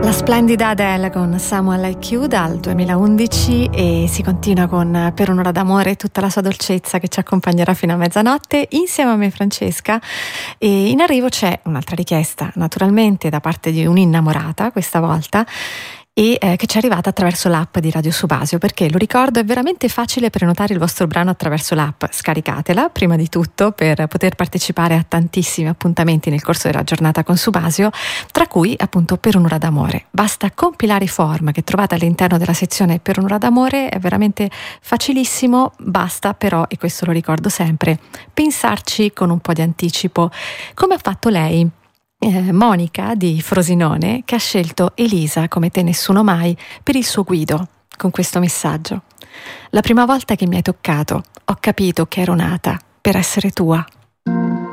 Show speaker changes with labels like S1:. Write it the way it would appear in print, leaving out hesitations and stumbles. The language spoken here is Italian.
S1: Splendida Adele con Someone Like You dal 2011 e si continua con Per un'ora d'amore, tutta la sua dolcezza che ci accompagnerà fino a mezzanotte insieme a me Francesca. E in arrivo c'è un'altra richiesta, naturalmente da parte di un'innamorata questa volta, e che ci è arrivata attraverso l'app di Radio Subasio, perché lo ricordo è veramente facile prenotare il vostro brano attraverso l'app. Scaricatela prima di tutto per poter partecipare a tantissimi appuntamenti nel corso della giornata con Subasio, tra cui appunto Per un'ora d'amore. Basta compilare i form che trovate all'interno della sezione Per un'ora d'amore, è veramente facilissimo, basta però, e questo lo ricordo sempre, pensarci con un po' di anticipo, come ha fatto lei, Monica di Frosinone, che ha scelto Elisa come te nessuno mai per il suo Guido, con questo messaggio: la prima volta che mi hai toccato ho capito che ero nata per essere tua.